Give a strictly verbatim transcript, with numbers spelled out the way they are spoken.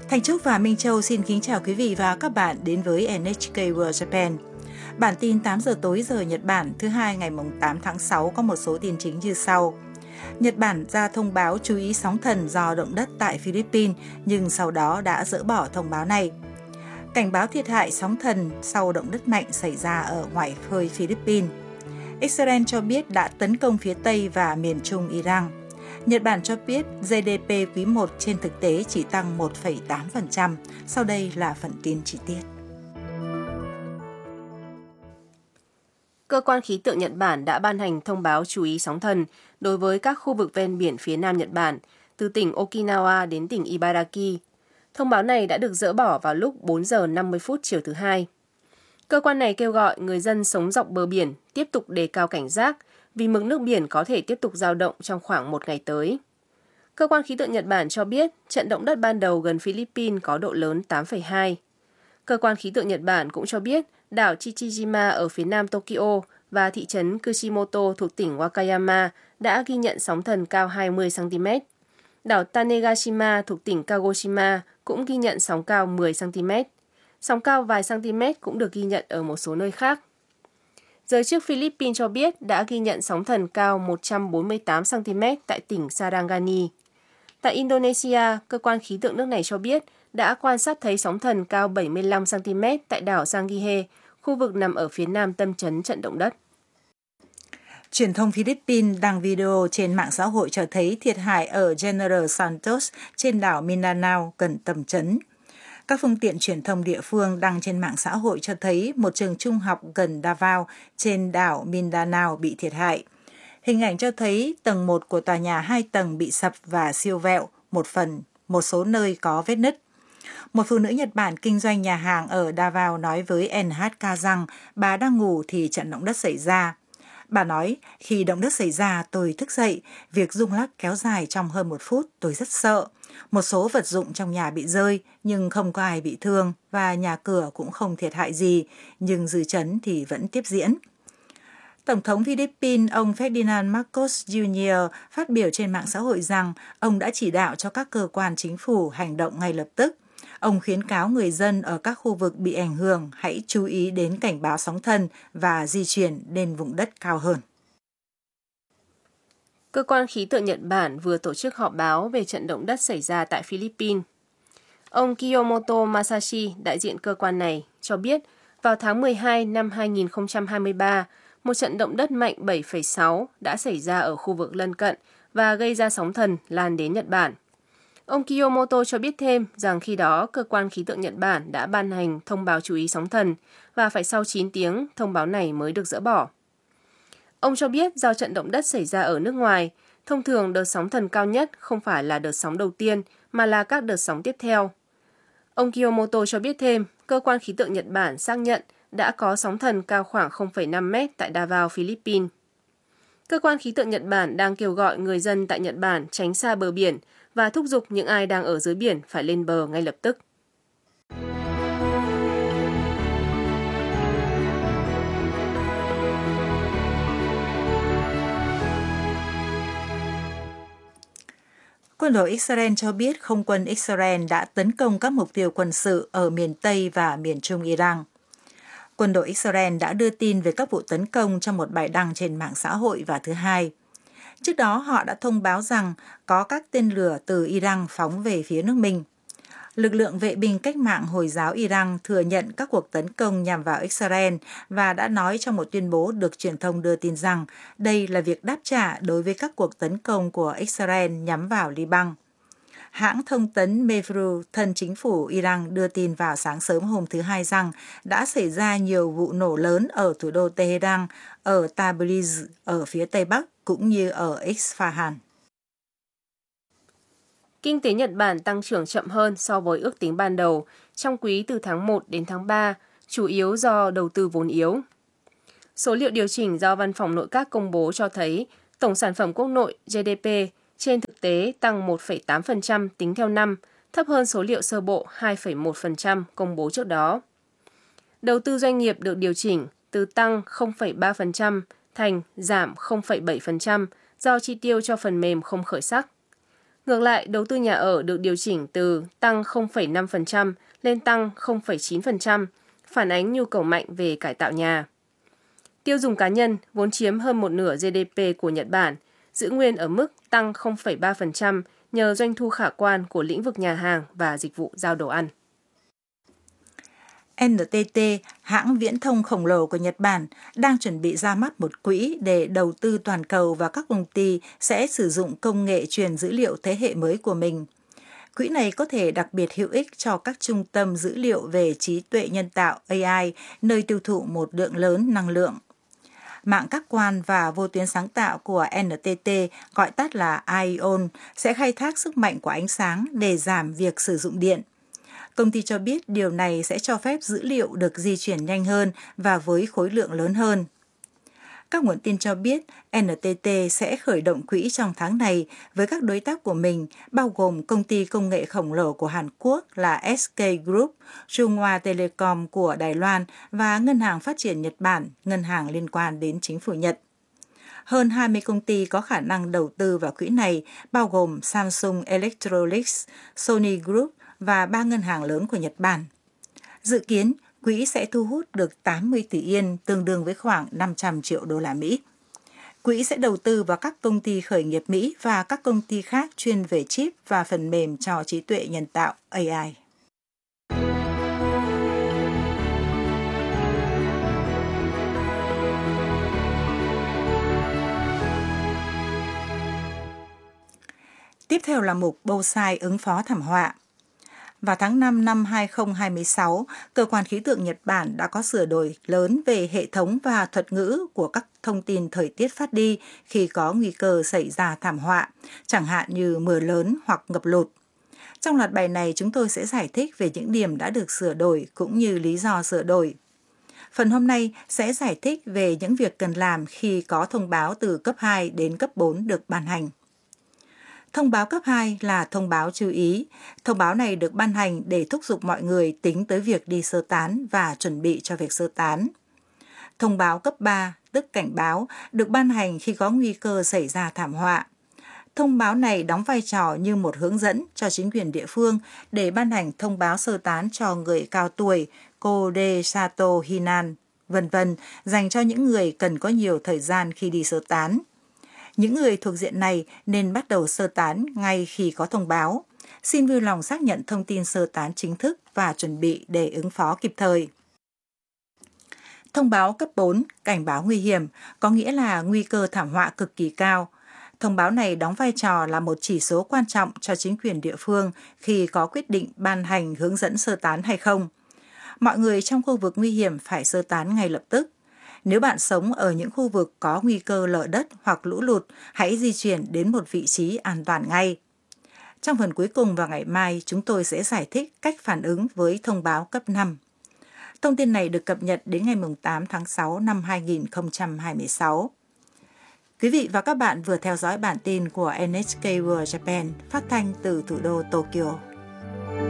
Thành Trúc và Minh Châu xin kính chào quý vị và các bạn đến với en hát ca World Japan. Bản tin tám giờ tối giờ Nhật Bản thứ hai ngày tám tháng sáu có một số tin chính như sau. Nhật Bản ra thông báo chú ý sóng thần do động đất tại Philippines nhưng sau đó đã dỡ bỏ thông báo này. Cảnh báo thiệt hại sóng thần sau động đất mạnh xảy ra ở ngoài khơi Philippines. Israel cho biết đã tấn công phía Tây và miền Trung Iran. Nhật Bản cho biết giê đê pê quý một trên thực tế chỉ tăng một phẩy tám phần trăm. Sau đây là phần tin chi tiết. Cơ quan khí tượng Nhật Bản đã ban hành thông báo chú ý sóng thần đối với các khu vực ven biển phía Nam Nhật Bản, từ tỉnh Okinawa đến tỉnh Ibaraki. Thông báo này đã được dỡ bỏ vào lúc bốn giờ năm mươi phút chiều thứ Hai. Cơ quan này kêu gọi người dân sống dọc bờ biển tiếp tục đề cao cảnh giác vì mực nước biển có thể tiếp tục dao động trong khoảng một ngày tới. Cơ quan khí tượng Nhật Bản cho biết trận động đất ban đầu gần Philippines có độ lớn tám phẩy hai. Cơ quan khí tượng Nhật Bản cũng cho biết đảo Chichijima ở phía nam Tokyo và thị trấn Kushimoto thuộc tỉnh Wakayama đã ghi nhận sóng thần cao hai mươi xăng ti mét. Đảo Tanegashima thuộc tỉnh Kagoshima cũng ghi nhận sóng cao mười xăng ti mét. Sóng cao vài cm cũng được ghi nhận ở một số nơi khác. Giới chức Philippines cho biết đã ghi nhận sóng thần cao một trăm bốn mươi tám xăng ti mét tại tỉnh Sarangani. Tại Indonesia, cơ quan khí tượng nước này cho biết đã quan sát thấy sóng thần cao bảy mươi lăm xăng ti mét tại đảo Sangihe, khu vực nằm ở phía nam tâm chấn trận động đất. Truyền thông Philippines đăng video trên mạng xã hội cho thấy thiệt hại ở General Santos trên đảo Mindanao gần tầm chấn. Các phương tiện truyền thông địa phương đăng trên mạng xã hội cho thấy một trường trung học gần Davao trên đảo Mindanao bị thiệt hại. Hình ảnh cho thấy tầng một của tòa nhà hai tầng bị sập và siêu vẹo, một phần, một số nơi có vết nứt. Một phụ nữ Nhật Bản kinh doanh nhà hàng ở Davao nói với en hát ca rằng bà đang ngủ thì trận động đất xảy ra. Bà nói, khi động đất xảy ra tôi thức dậy, việc rung lắc kéo dài trong hơn một phút, tôi rất sợ. Một số vật dụng trong nhà bị rơi nhưng không có ai bị thương và nhà cửa cũng không thiệt hại gì, nhưng dư chấn thì vẫn tiếp diễn. Tổng thống Philippines ông Ferdinand Marcos Junior phát biểu trên mạng xã hội rằng ông đã chỉ đạo cho các cơ quan chính phủ hành động ngay lập tức. Ông khuyến cáo người dân ở các khu vực bị ảnh hưởng hãy chú ý đến cảnh báo sóng thần và di chuyển đến vùng đất cao hơn. Cơ quan khí tượng Nhật Bản vừa tổ chức họp báo về trận động đất xảy ra tại Philippines. Ông Kiyomoto Masashi, đại diện cơ quan này, cho biết vào tháng mười hai năm hai nghìn không trăm hai mươi ba, một trận động đất mạnh bảy phẩy sáu đã xảy ra ở khu vực lân cận và gây ra sóng thần lan đến Nhật Bản. Ông Kiyomoto cho biết thêm rằng khi đó cơ quan khí tượng Nhật Bản đã ban hành thông báo chú ý sóng thần và phải sau chín tiếng thông báo này mới được dỡ bỏ. Ông cho biết do trận động đất xảy ra ở nước ngoài, thông thường đợt sóng thần cao nhất không phải là đợt sóng đầu tiên mà là các đợt sóng tiếp theo. Ông Kiyomoto cho biết thêm, cơ quan khí tượng Nhật Bản xác nhận đã có sóng thần cao khoảng không phẩy năm mét tại Davao, Philippines. Cơ quan khí tượng Nhật Bản đang kêu gọi người dân tại Nhật Bản tránh xa bờ biển và thúc giục những ai đang ở dưới biển phải lên bờ ngay lập tức. Quân đội Israel cho biết không quân Israel đã tấn công các mục tiêu quân sự ở miền Tây và miền Trung Iran. Quân đội Israel đã đưa tin về các vụ tấn công trong một bài đăng trên mạng xã hội vào thứ Hai. Trước đó, họ đã thông báo rằng có các tên lửa từ Iran phóng về phía nước mình. Lực lượng vệ binh cách mạng Hồi giáo Iran thừa nhận các cuộc tấn công nhằm vào Israel và đã nói trong một tuyên bố được truyền thông đưa tin rằng đây là việc đáp trả đối với các cuộc tấn công của Israel nhắm vào Liban. Hãng thông tấn Mevru thân chính phủ Iran đưa tin vào sáng sớm hôm thứ Hai rằng đã xảy ra nhiều vụ nổ lớn ở thủ đô Tehran, ở Tabriz ở phía Tây Bắc cũng như ở Isfahan. Kinh tế Nhật Bản tăng trưởng chậm hơn so với ước tính ban đầu trong quý từ tháng một đến tháng ba, chủ yếu do đầu tư vốn yếu. Số liệu điều chỉnh do Văn phòng Nội các công bố cho thấy tổng sản phẩm quốc nội giê đê pê trên thực tế tăng một phẩy tám phần trăm tính theo năm, thấp hơn số liệu sơ bộ hai phẩy một phần trăm công bố trước đó. Đầu tư doanh nghiệp được điều chỉnh từ tăng không phẩy ba phần trăm thành giảm không phẩy bảy phần trăm do chi tiêu cho phần mềm không khởi sắc. Ngược lại, đầu tư nhà ở được điều chỉnh từ tăng không phẩy năm phần trăm lên tăng không phẩy chín phần trăm, phản ánh nhu cầu mạnh về cải tạo nhà. Tiêu dùng cá nhân vốn chiếm hơn một nửa giê đê pê của Nhật Bản, giữ nguyên ở mức tăng không phẩy ba phần trăm nhờ doanh thu khả quan của lĩnh vực nhà hàng và dịch vụ giao đồ ăn. en tê tê, hãng viễn thông khổng lồ của Nhật Bản, đang chuẩn bị ra mắt một quỹ để đầu tư toàn cầu và các công ty sẽ sử dụng công nghệ truyền dữ liệu thế hệ mới của mình. Quỹ này có thể đặc biệt hữu ích cho các trung tâm dữ liệu về trí tuệ nhân tạo A I, nơi tiêu thụ một lượng lớn năng lượng. Mạng các quan và vô tuyến sáng tạo của en tê tê, gọi tắt là i o en, sẽ khai thác sức mạnh của ánh sáng để giảm việc sử dụng điện. Công ty cho biết điều này sẽ cho phép dữ liệu được di chuyển nhanh hơn và với khối lượng lớn hơn. Các nguồn tin cho biết en tê tê sẽ khởi động quỹ trong tháng này với các đối tác của mình, bao gồm công ty công nghệ khổng lồ của Hàn Quốc là ét ca Group, Trung Hoa Telecom của Đài Loan và Ngân hàng Phát triển Nhật Bản, ngân hàng liên quan đến chính phủ Nhật. Hơn hai mươi công ty có khả năng đầu tư vào quỹ này, bao gồm Samsung Electronics, Sony Group và ba ngân hàng lớn của Nhật Bản. Dự kiến, quỹ sẽ thu hút được tám mươi tỷ yên, tương đương với khoảng năm trăm triệu đô la Mỹ. Quỹ sẽ đầu tư vào các công ty khởi nghiệp Mỹ và các công ty khác chuyên về chip và phần mềm cho trí tuệ nhân tạo A I. Tiếp theo là mục Bowsai ứng phó thảm họa. Vào tháng năm năm hai không hai sáu, Cơ quan Khí tượng Nhật Bản đã có sửa đổi lớn về hệ thống và thuật ngữ của các thông tin thời tiết phát đi khi có nguy cơ xảy ra thảm họa, chẳng hạn như mưa lớn hoặc ngập lụt. Trong loạt bài này, chúng tôi sẽ giải thích về những điểm đã được sửa đổi cũng như lý do sửa đổi. Phần hôm nay sẽ giải thích về những việc cần làm khi có thông báo từ cấp hai đến cấp bốn được ban hành. Thông báo cấp hai là thông báo chú ý. Thông báo này được ban hành để thúc giục mọi người tính tới việc đi sơ tán và chuẩn bị cho việc sơ tán. Thông báo cấp ba, tức cảnh báo, được ban hành khi có nguy cơ xảy ra thảm họa. Thông báo này đóng vai trò như một hướng dẫn cho chính quyền địa phương để ban hành thông báo sơ tán cho người cao tuổi, Kode Sato Hinan, vân vân, dành cho những người cần có nhiều thời gian khi đi sơ tán. Những người thuộc diện này nên bắt đầu sơ tán ngay khi có thông báo. Xin vui lòng xác nhận thông tin sơ tán chính thức và chuẩn bị để ứng phó kịp thời. Thông báo cấp bốn, cảnh báo nguy hiểm, có nghĩa là nguy cơ thảm họa cực kỳ cao. Thông báo này đóng vai trò là một chỉ số quan trọng cho chính quyền địa phương khi có quyết định ban hành hướng dẫn sơ tán hay không. Mọi người trong khu vực nguy hiểm phải sơ tán ngay lập tức. Nếu bạn sống ở những khu vực có nguy cơ lở đất hoặc lũ lụt, hãy di chuyển đến một vị trí an toàn ngay. Trong phần cuối cùng vào ngày mai, chúng tôi sẽ giải thích cách phản ứng với thông báo cấp năm. Thông tin này được cập nhật đến ngày tám tháng sáu năm hai không hai sáu. Quý vị và các bạn vừa theo dõi bản tin của en hát ca World Japan phát thanh từ thủ đô Tokyo.